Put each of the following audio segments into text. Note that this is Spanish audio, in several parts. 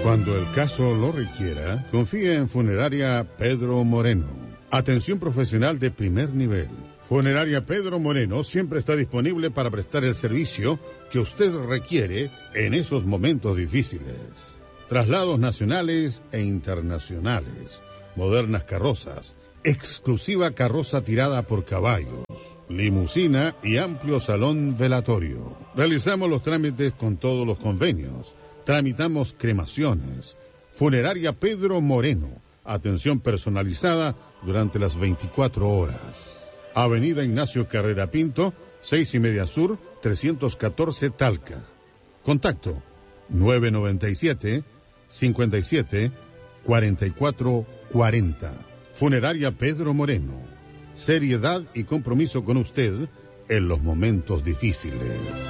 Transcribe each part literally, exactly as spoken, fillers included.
Cuando el caso lo requiera, confía en Funeraria Pedro Moreno. Atención profesional de primer nivel. Funeraria Pedro Moreno siempre está disponible para prestar el servicio que usted requiere en esos momentos difíciles. Traslados nacionales e internacionales, modernas carrozas, exclusiva carroza tirada por caballos, limusina y amplio salón velatorio. Realizamos los trámites con todos los convenios. Tramitamos cremaciones. Funeraria Pedro Moreno. Atención personalizada durante las veinticuatro horas. Avenida Ignacio Carrera Pinto, seis y media Sur, trescientos catorce Talca. Contacto nueve noventa y siete, cincuenta y siete, cuarenta y cuatro cuarenta. Funeraria Pedro Moreno. Seriedad y compromiso con usted en los momentos difíciles.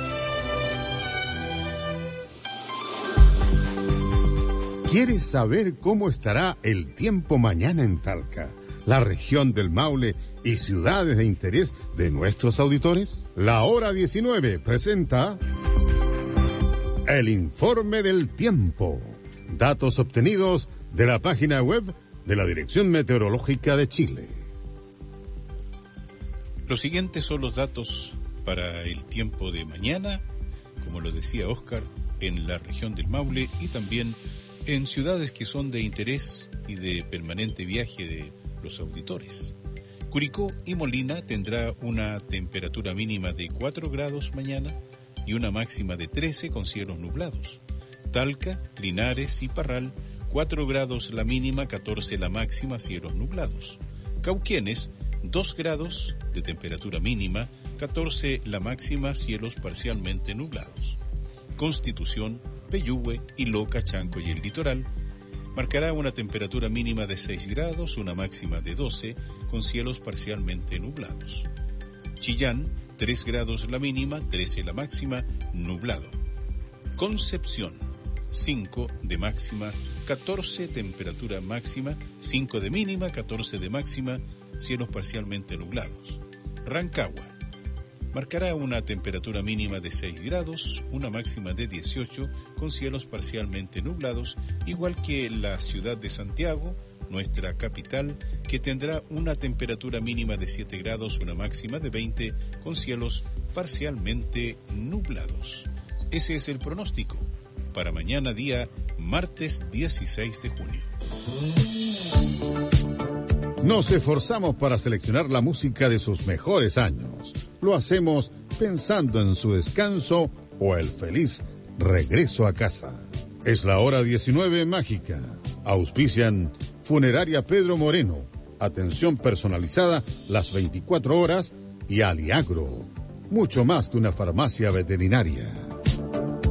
¿Quieres saber cómo estará el tiempo mañana en Talca, la región del Maule y ciudades de interés de nuestros auditores? La Hora diecinueve presenta el informe del tiempo. Datos obtenidos de la página web de la Dirección Meteorológica de Chile. Los siguientes son los datos para el tiempo de mañana, como lo decía Oscar, en la región del Maule y también en ciudades que son de interés y de permanente viaje de los auditores. Curicó y Molina tendrá una temperatura mínima de cuatro grados mañana y una máxima de trece con cielos nublados. Talca, Linares y Parral, cuatro grados la mínima, catorce la máxima, cielos nublados. Cauquienes, dos grados de temperatura mínima, catorce la máxima, cielos parcialmente nublados. Constitución, Peyúgue, Iloca, Chanco y el litoral marcará una temperatura mínima de seis grados, una máxima de doce, con cielos parcialmente nublados. Chillán, tres grados la mínima, trece la máxima, nublado. Concepción, cinco de máxima, catorce temperatura máxima, cinco de mínima, catorce de máxima, cielos parcialmente nublados. Rancagua marcará una temperatura mínima de seis grados, una máxima de dieciocho, con cielos parcialmente nublados, igual que la ciudad de Santiago, nuestra capital, que tendrá una temperatura mínima de siete grados, una máxima de veinte, con cielos parcialmente nublados. Ese es el pronóstico para mañana, día martes dieciséis de junio. Nos esforzamos para seleccionar la música de sus mejores años. Lo hacemos pensando en su descanso o el feliz regreso a casa. Es la hora diecinueve mágica. Auspician Funeraria Pedro Moreno. Atención personalizada las veinticuatro horas y Aliagro. Mucho más que una farmacia veterinaria.